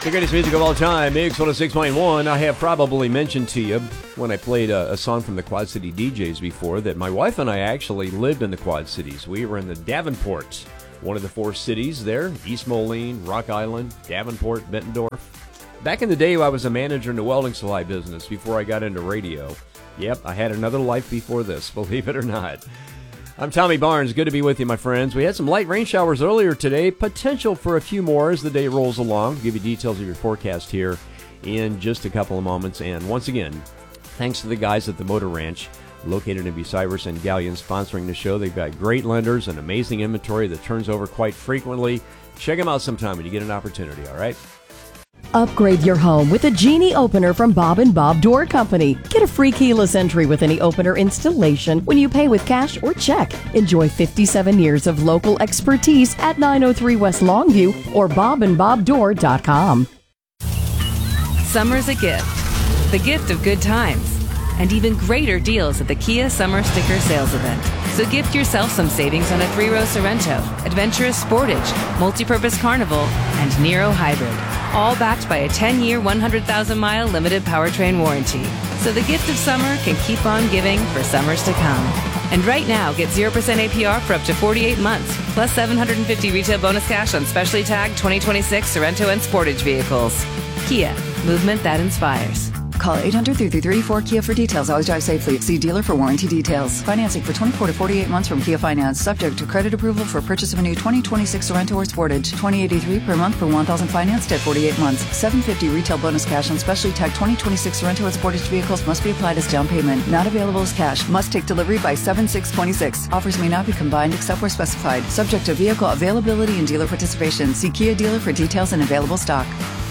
The greatest music of all time, Mix 106.1. I have probably mentioned to you when I played a song from the Quad City DJs before that my wife and I actually lived in the Quad Cities. We were in the Davenport, one of the four cities there, East Moline, Rock Island, Davenport, Bettendorf. Back in the day, I was a manager in the welding supply business before I got into radio. Yep, I had another life before this, believe it or not. I'm Tommy Barnes. Good to be with you, my friends. We had some light rain showers earlier today. Potential for a few more as the day rolls along. I'll give you details of your forecast here in just a couple of moments. And once again, thanks to the guys at the Motor Ranch, located in Bucyrus and Galleon, sponsoring the show. They've got great lenders and amazing inventory that turns over quite frequently. Check them out sometime when you get an opportunity, all right? Upgrade your home with a Genie opener from Bob & Bob Door Company. Get a free keyless entry with any opener installation when you pay with cash or check. Enjoy 57 years of local expertise at 903 West Longview or bobandbobdoor.com. Summer's a gift. The gift of good times. And even greater deals at the Kia Summer Sticker Sales Event. So gift yourself some savings on a 3-row Sorrento, Adventurous Sportage, Multi-Purpose Carnival, and Nero Hybrid. All backed by a 10-year, 100,000-mile limited powertrain warranty. So the gift of summer can keep on giving for summers to come. And right now, get 0% APR for up to 48 months, plus $750 retail bonus cash on specially tagged 2026 Sorrento and Sportage vehicles. Kia, movement that inspires. Call 800-333-4KIA for details. Always drive safely. See dealer for warranty details. Financing for 24 to 48 months from Kia Finance. Subject to credit approval for purchase of a new 2026 Sorrento or Sportage. $20.83 per month per 1,000 financed at 48 months. $750 retail bonus cash on specially tagged 2026 Sorrento and Sportage vehicles must be applied as down payment. Not available as cash. Must take delivery by 7/6/26. Offers may not be combined except where specified. Subject to vehicle availability and dealer participation. See Kia dealer for details and available stock.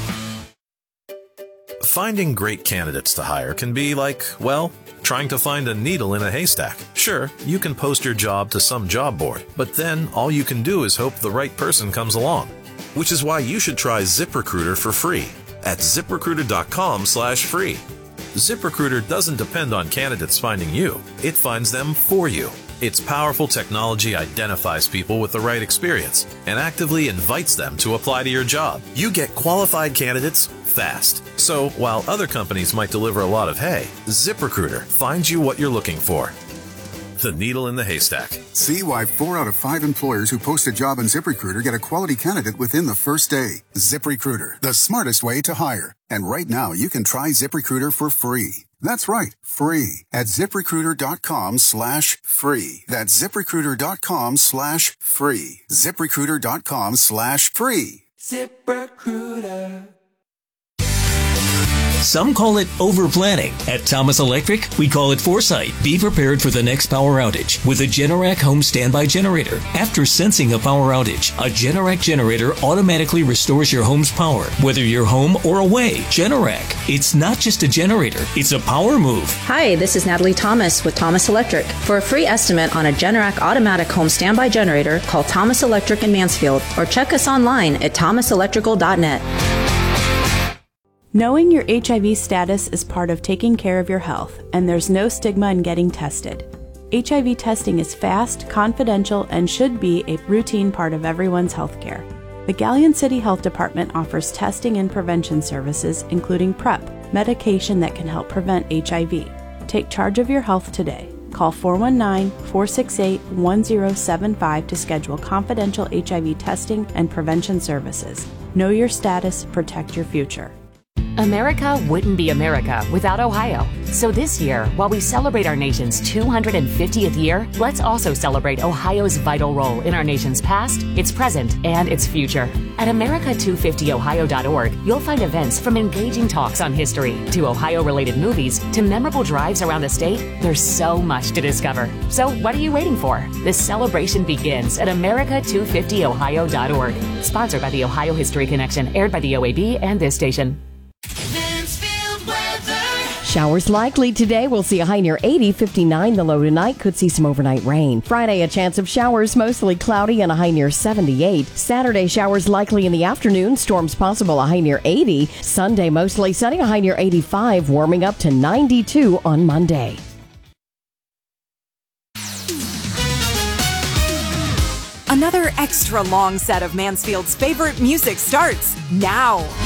Finding great candidates to hire can be like, well, trying to find a needle in a haystack. Sure, you can post your job to some job board, but then all you can do is hope the right person comes along. Which is why you should try ZipRecruiter for free at ZipRecruiter.com/free. ZipRecruiter doesn't depend on candidates finding you. It finds them for you. Its powerful technology identifies people with the right experience and actively invites them to apply to your job. You get qualified candidates fast. So while other companies might deliver a lot of hay, ZipRecruiter finds you what you're looking for. The needle in the haystack. See why 4 out of 5 employers who post a job on ZipRecruiter get a quality candidate within the first day. ZipRecruiter, the smartest way to hire. And right now, you can try ZipRecruiter for free. That's right, free at ZipRecruiter.com/free. That's ZipRecruiter.com/free. ZipRecruiter.com/free. ZipRecruiter. Some call it over-planning. At Thomas Electric, we call it foresight. Be prepared for the next power outage with a Generac home standby generator. After sensing a power outage, a Generac generator automatically restores your home's power, whether you're home or away. Generac. It's not just a generator, it's a power move. Hi, this is Natalie Thomas with Thomas Electric. For a free estimate on a Generac automatic home standby generator, call Thomas Electric in Mansfield or check us online at thomaselectrical.net. Knowing your HIV status is part of taking care of your health, and there's no stigma in getting tested. HIV testing is fast, confidential, and should be a routine part of everyone's health care. The Galleon City Health Department offers testing and prevention services, including PrEP, medication that can help prevent HIV. Take charge of your health today. Call 419-468-1075 to schedule confidential HIV testing and prevention services. Know your status, protect your future. America wouldn't be America without Ohio. So this year, while we celebrate our nation's 250th year, let's also celebrate Ohio's vital role in our nation's past, its present, and its future. At America250ohio.org, you'll find events from engaging talks on history to Ohio-related movies to memorable drives around the state. There's so much to discover. So what are you waiting for? This celebration begins at America250ohio.org. Sponsored by the Ohio History Connection, aired by the OAB and this station. Showers likely today. We'll see a high near 80, 59 the low tonight. Could see some overnight rain. Friday, a chance of showers, mostly cloudy and a high near 78. Saturday, showers likely in the afternoon. Storms possible, a high near 80. Sunday, mostly sunny, a high near 85. Warming up to 92 on Monday. Another extra long set of Mansfield's favorite music starts now.